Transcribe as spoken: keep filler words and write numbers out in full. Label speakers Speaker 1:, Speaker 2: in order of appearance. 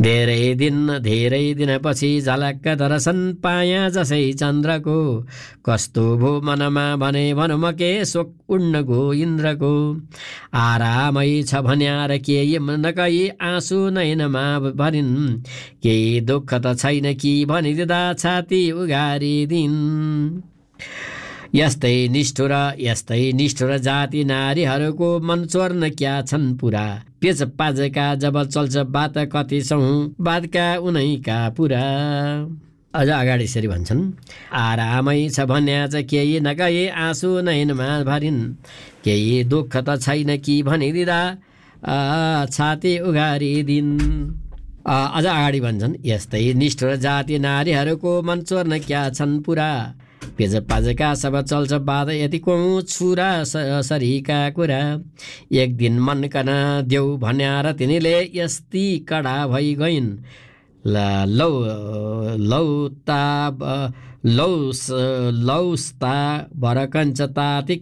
Speaker 1: धेरै दिन धेरै दिनपछि झलक्क दर्शन पाया जसै चन्द्रको कस्तो भो मनमा भने भनौँ म के शोक उड्न गो इन्द्रको आरामै छ भन्यार के नकही आँसु नैनमा भरिन् केही दुःख त छैन कि भनिदिँदा छाती उघारिदिन् यस्तै निष्ठुर यस्तै निष्ठुर जाति नारीहरूको मन चोर्न क्या छन् पुरा पेच पाजेका जब चल्छ बात कति छौँ बातका उनैका पुरा अझ अगाडि यसरी भन्छन् आरामै छ भन्या चाहिँ केही नगए आँसु नैनमा भरिन् केही दुःख त छैन कि भनिदिँदा छाती उघारिदिन् अझ अगाडि भन्छन् यस्तै निष्ठुर जाति नारीहरूको मन चोर्न क्या छन् पुरा पेज पाजेका सब चल्छ बाध यति कौँ छुरा सरीका कुरा एक दिन मन कन देऊ भन्यार तिनीले यस्ती कडा भइ गइन् लौ लौता लौस लौस्ता भरकन्छ ताती